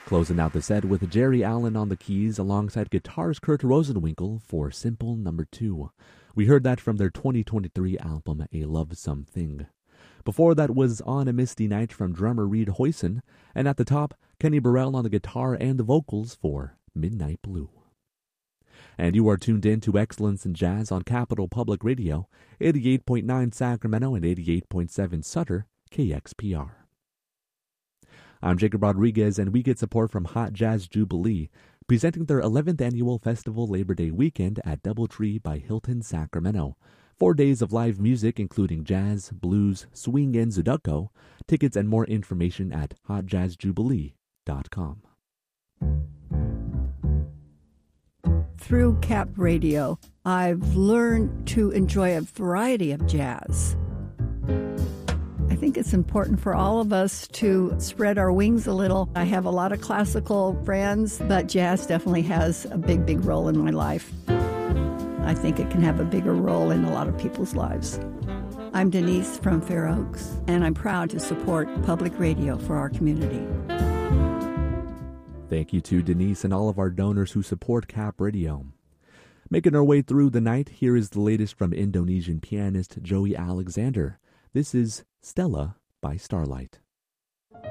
Closing out the set with Jerry Allen on the keys alongside guitars Kurt Rosenwinkel for Simple Number 2. We heard that from their 2023 album, A Lovesome Thing. Before that was On a Misty Night from drummer Reed Hoyson, and at the top, Kenny Burrell on the guitar and the vocals for Midnight Blue. And you are tuned in to Excellence in Jazz on Capital Public Radio, 88.9 Sacramento and 88.7 Sutter, KXPR. I'm Jacob Rodriguez, and we get support from Hot Jazz Jubilee, presenting their 11th annual festival Labor Day weekend at Doubletree by Hilton, Sacramento. 4 days of live music, including jazz, blues, swing, and Zydeco. Tickets and more information at hotjazzjubilee.com. Through Cap Radio, I've learned to enjoy a variety of jazz. I think it's important for all of us to spread our wings a little. I have a lot of classical friends, but jazz definitely has a big, big role in my life. I think it can have a bigger role in a lot of people's lives. I'm Denise from Fair Oaks, and I'm proud to support public radio for our community. Thank you to Denise and all of our donors who support Cap Radio. Making our way through the night, here is the latest from Indonesian pianist Joey Alexander. This is Stella by Starlight.